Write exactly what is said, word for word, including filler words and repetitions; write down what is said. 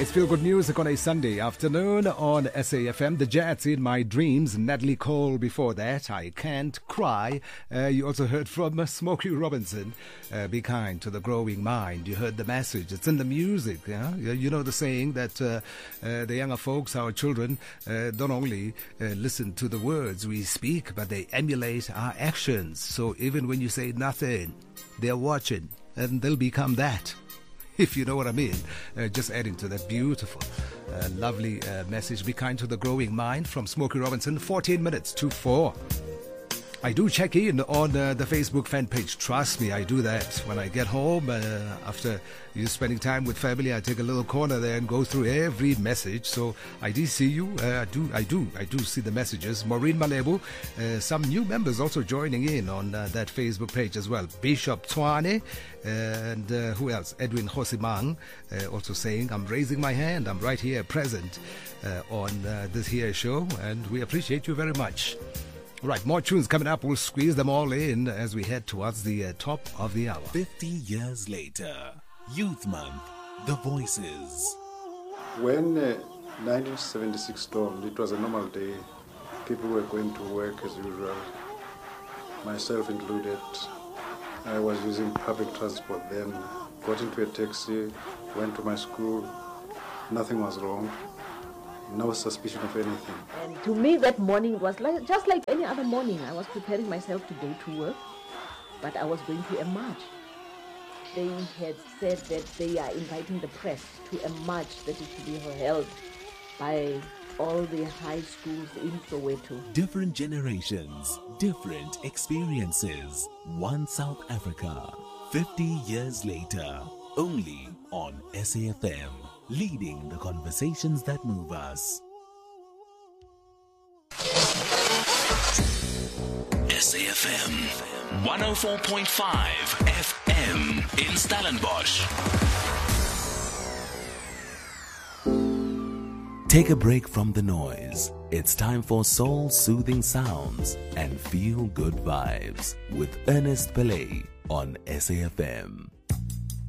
It's Feel Good Music on a Sunday afternoon on S A F M. The Jets in My Dreams. Natalie Cole before that. I Can't Cry. Uh, you also heard from uh, Smokey Robinson. Uh, be kind to the growing mind. You heard the message. It's in the music. Yeah? You know the saying that uh, uh, the younger folks, our children, uh, don't only uh, listen to the words we speak, but they emulate our actions. So even when you say nothing, they're watching and they'll become that. If you know what I mean. Uh, just adding to that beautiful, uh, lovely uh, message. Be kind to the growing mind from Smokey Robinson. fourteen minutes to four. I do check in on uh, the Facebook fan page. Trust me, I do that. When I get home, uh, after you spending time with family, I take a little corner there and go through every message. So I do see you. Uh, I do, I do, I do see the messages. Maureen Malebu, uh, some new members also joining in on uh, that Facebook page as well. Bishop Twane, and uh, who else? Edwin Hosimang, uh, also saying, I'm raising my hand. I'm right here present uh, on uh, this here show, and we appreciate you very much. Right, more tunes coming up. We'll squeeze them all in as we head towards the uh, top of the hour. fifty years later, Youth Month, The Voices. When uh, nineteen seventy-six stormed, it was a normal day. People were going to work as usual, myself included. I was using public transport then, got into a taxi, went to my school. Nothing was wrong. No suspicion of anything. And to me that morning was like just like any other morning. I was preparing myself to go to work, but I was going to a march. They had said that they are inviting the press to a march that is to be held by all the high schools in Soweto. Different generations, different experiences. One South Africa, fifty years later, only on S A F M. Leading the conversations that move us. S A F M one oh four point five F M in Stellenbosch. Take a break from the noise. It's time for soul-soothing sounds and feel-good vibes with Ernest Pillay on S A F M.